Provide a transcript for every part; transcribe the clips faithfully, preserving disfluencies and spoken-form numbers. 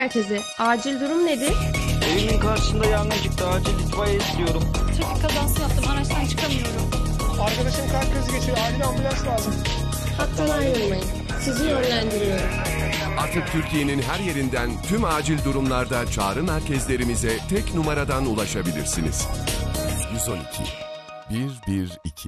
Herkese. Acil durum nedir? Evimin karşısında yangın çıktı. Acil itfaiye istiyorum. Trafik kazası yaptım. Araçtan çıkamıyorum. Arkadaşım kalp krizi geçiriyor. Acil ambulans lazım. Hattan ayrılmayın. Sizi yönlendiriyorum. Artık Türkiye'nin her yerinden tüm acil durumlarda çağrı merkezlerimize tek numaradan ulaşabilirsiniz. yüz on iki bir bir iki.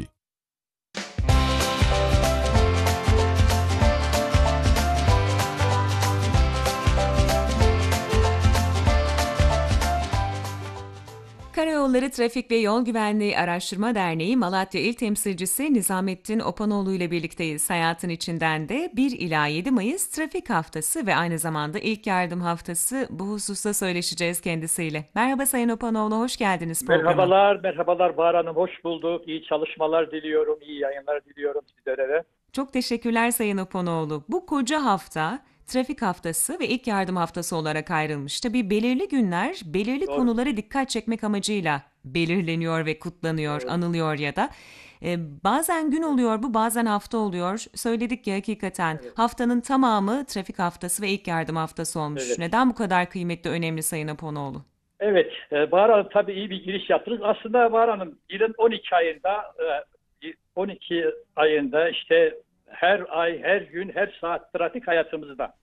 Karayolları Trafik ve Yol Güvenliği Araştırma Derneği Malatya İl Temsilcisi Nizamettin Opanoğlu ile birlikteyiz. Hayatın içinden de bir ila yedi Mayıs Trafik Haftası ve aynı zamanda İlk Yardım Haftası, bu hususta söyleşeceğiz kendisiyle. Merhaba Sayın Opanoğlu, hoş geldiniz programa. Merhabalar, merhabalar Bahar Hanım, hoş bulduk. İyi çalışmalar diliyorum, iyi yayınlar diliyorum sizlere de. Çok teşekkürler Sayın Opanoğlu. Bu koca hafta Trafik Haftası ve İlk Yardım Haftası olarak ayrılmış. Tabii belirli günler, belirli Doğru. konulara dikkat çekmek amacıyla belirleniyor ve kutlanıyor, Evet. anılıyor ya da. Ee, bazen gün oluyor bu, bazen hafta oluyor. Söyledik ya, hakikaten Evet. haftanın tamamı Trafik Haftası ve İlk Yardım Haftası olmuş. Evet. Neden bu kadar kıymetli, önemli Sayın Opanoğlu? Evet, e, Bahar Hanım tabii iyi bir giriş yaptınız. Aslında Bahar Hanım yılın on iki ayında, e, on iki ayında işte her ay, her gün, her saat trafik hayatımızda.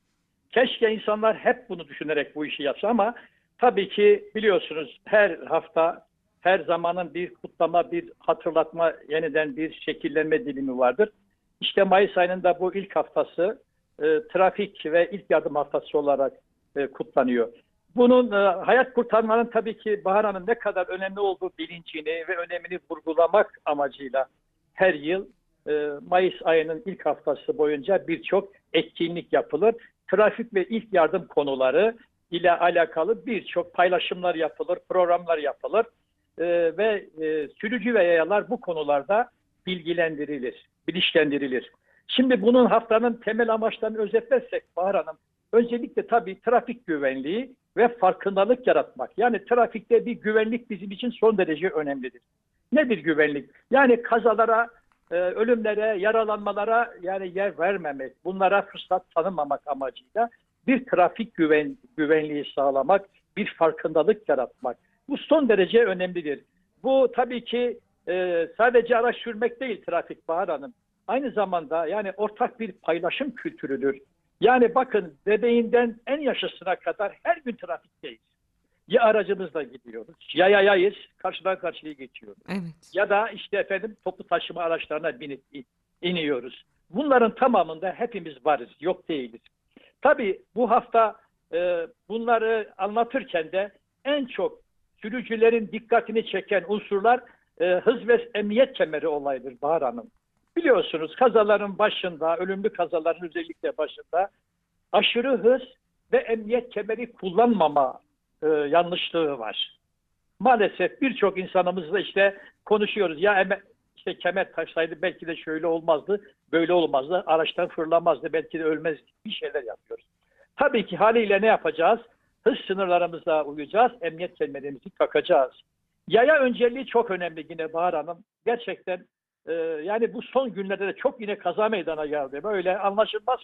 Keşke insanlar hep bunu düşünerek bu işi yapsa ama tabii ki biliyorsunuz her hafta, her zamanın bir kutlama, bir hatırlatma, yeniden bir şekillenme dilimi vardır. İşte Mayıs ayının da bu ilk haftası e, trafik ve ilk yardım haftası olarak e, kutlanıyor. Bunun e, hayat kurtarmanın tabii ki Bahar Hanım ne kadar önemli olduğu bilincini ve önemini vurgulamak amacıyla her yıl e, Mayıs ayının ilk haftası boyunca birçok etkinlik yapılır. Trafik ve ilk yardım konuları ile alakalı birçok paylaşımlar yapılır, programlar yapılır e, ve e, sürücü ve yayalar bu konularda bilgilendirilir, bilinçlendirilir. Şimdi bunun haftanın temel amaçlarını özetlersek Bahar Hanım, öncelikle tabii trafik güvenliği ve farkındalık yaratmak. Yani trafikte bir güvenlik bizim için son derece önemlidir. Nedir güvenlik? Yani kazalara, e, ölümlere, yaralanmalara yani yer vermemek, bunlara fırsat tanımamak amacıyla bir trafik güven, güvenliği sağlamak, bir farkındalık yaratmak. Bu son derece önemlidir. Bu tabii ki e, sadece araç sürmek değil trafik Bahar Hanım. Aynı zamanda yani ortak bir paylaşım kültürüdür. Yani bakın bebeğinden en yaşlısına kadar her gün trafikteyiz. Ya aracımızla gidiyoruz, ya yayayız, karşıdan karşıya geçiyoruz. Evet. Ya da işte efendim toplu taşıma araçlarına binip iniyoruz. Bunların tamamında hepimiz varız, yok değiliz. Tabii bu hafta e, bunları anlatırken de en çok sürücülerin dikkatini çeken unsurlar e, hız ve emniyet kemeri olayıdır Bahar Hanım. Biliyorsunuz kazaların başında, ölümlü kazaların özellikle başında aşırı hız ve emniyet kemeri kullanmama e, yanlışlığı var. Maalesef birçok insanımızla işte konuşuyoruz. Ya eme, işte kemer taksaydı belki de şöyle olmazdı, böyle olmazdı, araçtan fırlamazdı, belki de ölmez, bir şeyler yapıyoruz. Tabii ki haliyle ne yapacağız? Hız sınırlarımıza uyacağız, emniyet kemerimizi takacağız. Yaya önceliği çok önemli yine Bahar Hanım. Gerçekten e, yani bu son günlerde de çok yine kaza meydana geldi. Böyle anlaşılmaz.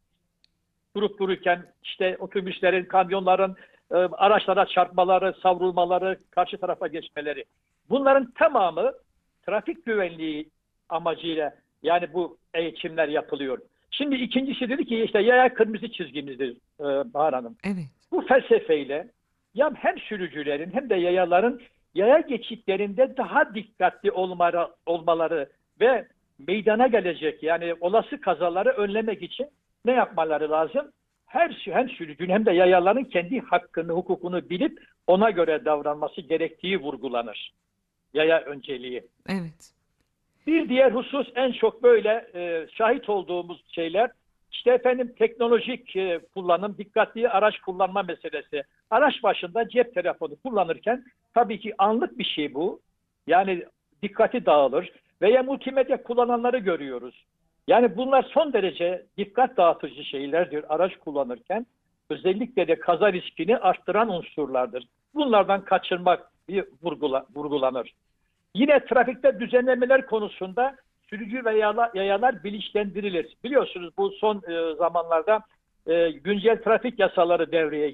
Durup dururken işte otobüslerin, kamyonların e, araçlara çarpmaları, savrulmaları, karşı tarafa geçmeleri. Bunların tamamı trafik güvenliği amacıyla yani bu eğitimler yapılıyor. Şimdi ikincisi dedi ki işte yaya kırmızı çizgimizdir e, Bahar Hanım. Evet. Bu felsefeyle ya hem sürücülerin hem de yayaların yaya geçitlerinde daha dikkatli olmaları, olmaları ve meydana gelecek yani olası kazaları önlemek için ne yapmaları lazım? Her hem sürücünün hem de yayaların kendi hakkını, hukukunu bilip ona göre davranması gerektiği vurgulanır. Yaya önceliği. Evet. Bir diğer husus en çok böyle e, şahit olduğumuz şeyler işte efendim teknolojik e, kullanım, dikkatli araç kullanma meselesi. Araç başında cep telefonu kullanırken tabii ki anlık bir şey bu. Yani dikkati dağılır veya multimedya kullananları görüyoruz. Yani bunlar son derece dikkat dağıtıcı şeylerdir araç kullanırken. Özellikle de kaza riskini arttıran unsurlardır. Bunlardan kaçınmak bir vurgula, vurgulanır. Yine trafikte düzenlemeler konusunda sürücü ve yayalar, yayalar bilinçlendirilir. Biliyorsunuz bu son e, zamanlarda e, güncel trafik yasaları devreye